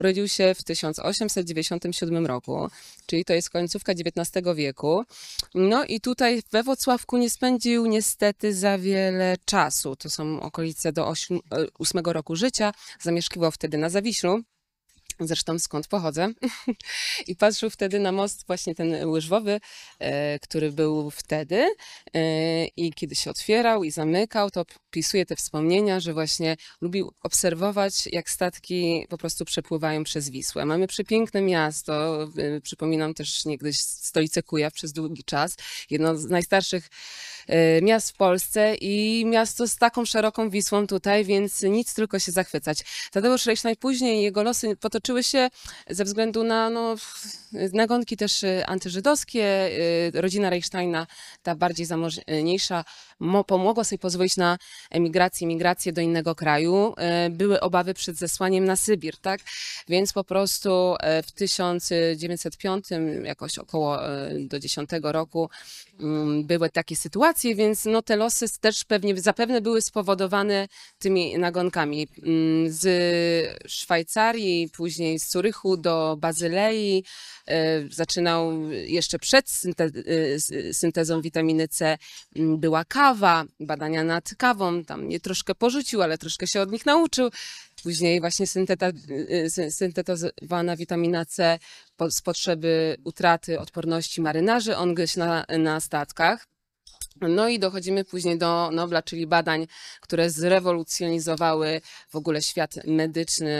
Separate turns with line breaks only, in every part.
Urodził się w 1897 roku, czyli to jest końcówka XIX wieku. No i tutaj we Włocławku nie spędził niestety za wiele czasu. To są okolice do 8 roku życia. Zamieszkiwał wtedy na Zawiślu. Zresztą skąd pochodzę. I patrzył wtedy na most właśnie ten łyżwowy, który był wtedy i kiedy się otwierał i zamykał, to pisuje te wspomnienia, że właśnie lubił obserwować, jak statki po prostu przepływają przez Wisłę. Mamy przepiękne miasto, przypominam też niegdyś stolicę Kujaw przez długi czas, jedno z najstarszych miast w Polsce i miasto z taką szeroką Wisłą tutaj, więc nic, tylko się zachwycać. Tadeusz Rejsz najpóźniej, jego losy potoczyły się ze względu na nagonki też antyżydowskie. Rodzina Reichsteina, ta bardziej zamożniejsza, pomogła sobie pozwolić na migrację do innego kraju. Były obawy przed zesłaniem na Sybir, tak? Więc po prostu w 1905, jakoś około do 10 roku, były takie sytuacje, więc no, te losy też zapewne były spowodowane tymi nagonkami. Z Szwajcarii, później z Zurychu do Bazylei. Zaczynał jeszcze przed syntezą witaminy C, była kawa, badania nad kawą, tam mnie troszkę porzucił, ale troszkę się od nich nauczył. Później właśnie syntetyzowana witamina C z potrzeby utraty odporności marynarzy, on gdzieś na statkach. No i dochodzimy później do Nobla, czyli badań, które zrewolucjonizowały w ogóle świat medyczny,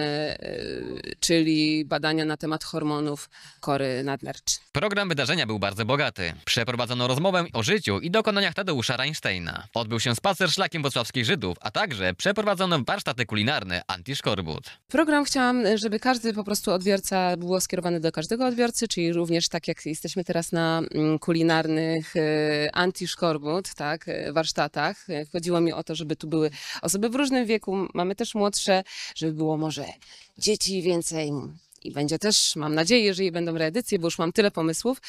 czyli badania na temat hormonów kory nadnercznej.
Program wydarzenia był bardzo bogaty. Przeprowadzono rozmowę o życiu i dokonaniach Tadeusza Reinsteina. Odbył się spacer szlakiem włocławskich Żydów, a także przeprowadzono warsztaty kulinarne Antiszkorbut.
Program chciałam, żeby każdy po prostu odbiorca było skierowany do każdego odbiorcy, czyli również tak jak jesteśmy teraz na kulinarnych Antiszkorbut, tak, warsztatach. Chodziło mi o to, żeby tu były osoby w różnym wieku, mamy też młodsze, żeby było może dzieci więcej. I będzie też, mam nadzieję, jeżeli będą reedycje, bo już mam tyle pomysłów.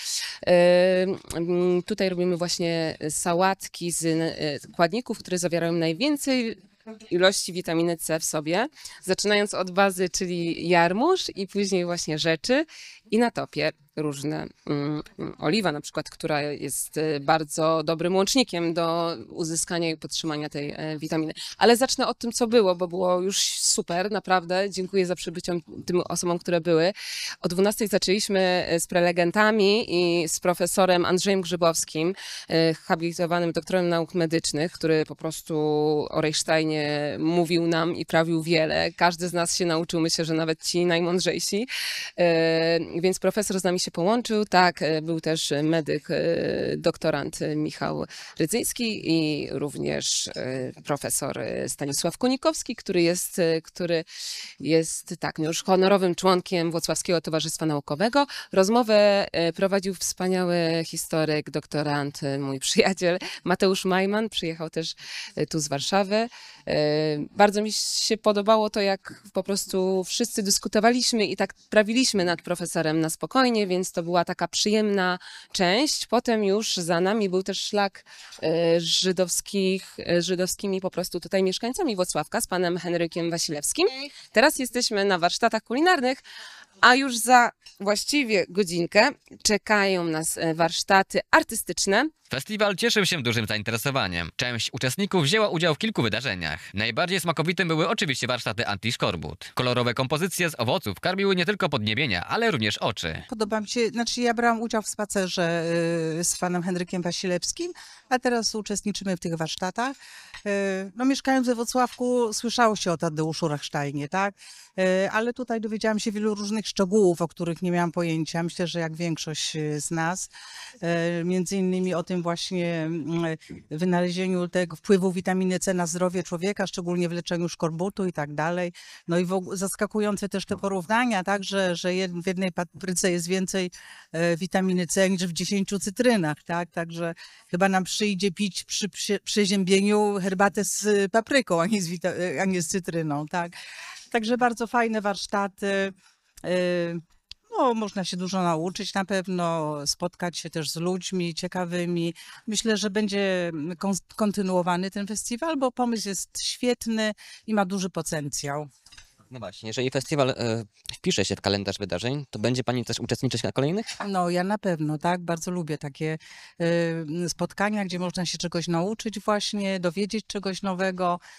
Tutaj robimy właśnie sałatki z składników, które zawierają najwięcej ilości witaminy C w sobie, zaczynając od bazy, czyli jarmuż i później właśnie rzeczy i na topie różne oliwa na przykład, która jest bardzo dobrym łącznikiem do uzyskania i podtrzymania tej witaminy. Ale zacznę od tym, co było, bo było już super, naprawdę. Dziękuję za przybycie tym osobom, które były. O 12 zaczęliśmy z prelegentami i z profesorem Andrzejem Grzybowskim, habilitowanym doktorem nauk medycznych, który po prostu o Reichsteinie mówił nam i prawił wiele. Każdy z nas się nauczył, myślę, że nawet ci najmądrzejsi. Więc profesor z nami się połączył. Tak, był też medyk, doktorant Michał Rydzyński i również profesor Stanisław Kunikowski, który jest tak, już honorowym członkiem Włocławskiego Towarzystwa Naukowego. Rozmowę prowadził wspaniały historyk, doktorant, mój przyjaciel Mateusz Majman. Przyjechał też tu z Warszawy. Bardzo mi się podobało to, jak po prostu wszyscy dyskutowaliśmy i tak prawiliśmy nad profesorem na spokojnie, więc to była taka przyjemna część. Potem już za nami był też szlak żydowskimi po prostu tutaj mieszkańcami Włocławka z panem Henrykiem Wasilewskim. Teraz jesteśmy na warsztatach kulinarnych, a już za właściwie godzinkę czekają nas warsztaty artystyczne.
Festiwal cieszył się dużym zainteresowaniem. Część uczestników wzięła udział w kilku wydarzeniach. Najbardziej smakowitym były oczywiście warsztaty Antiszkorbut. Kolorowe kompozycje z owoców karmiły nie tylko podniebienia, ale również oczy.
Podoba mi się, znaczy ja brałam udział w spacerze z panem Henrykiem Wasilewskim, a teraz uczestniczymy w tych warsztatach. No, mieszkając we Włocławku, słyszało się o Tadeuszu Rechsteinie, tak? Ale tutaj dowiedziałam się wielu różnych szczegółów, o których nie miałam pojęcia. Myślę, że jak większość z nas. Między innymi o tym właśnie wynalezieniu tego wpływu witaminy C na zdrowie człowieka, szczególnie w leczeniu szkorbutu i tak dalej. No i zaskakujące też te porównania, tak, że w jednej papryce jest więcej witaminy C niż w 10 cytrynach, tak? Także chyba nam przyjdzie pić przy przeziębieniu herbatę z papryką, a nie z cytryną, tak? Także bardzo fajne warsztaty. No, można się dużo nauczyć na pewno, spotkać się też z ludźmi ciekawymi. Myślę, że będzie kontynuowany ten festiwal, bo pomysł jest świetny i ma duży potencjał.
No właśnie, jeżeli festiwal wpisze się w kalendarz wydarzeń, to będzie Pani też uczestniczyć na kolejnych?
No, ja na pewno, tak. Bardzo lubię takie spotkania, gdzie można się czegoś nauczyć właśnie, dowiedzieć czegoś nowego.